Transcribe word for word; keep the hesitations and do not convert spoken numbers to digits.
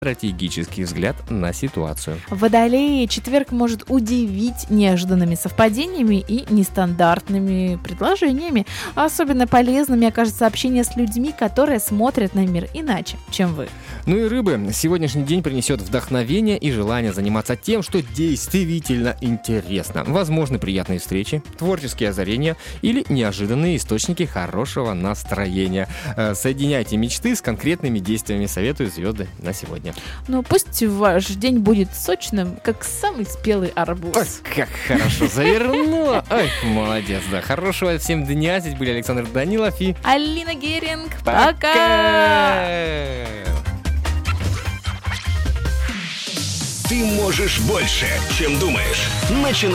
стратегический взгляд на ситуацию. Водолеи, четверг может удивить неожиданными совпадениями и нестандартными предложениями. Особенно полезными окажется общение с людьми, которые смотрят на мир иначе, чем вы. Ну и рыбы, сегодняшний день принесет вдохновение и желание заниматься тем, что действительно интересно. Возможны приятные встречи, творческие озарения или неожиданные источники хорошего настроения. Э, Соединяйте мечты с конкретными действиями, советуют звезды на сегодня. Но пусть ваш день будет сочным, как самый спелый арбуз. Ой, как хорошо завернула. Ой, молодец, да. Хорошего всем дня. Здесь были Александр Данилов и Алина Геринг. Пока! Пока! Ты можешь больше, чем думаешь. Начинай.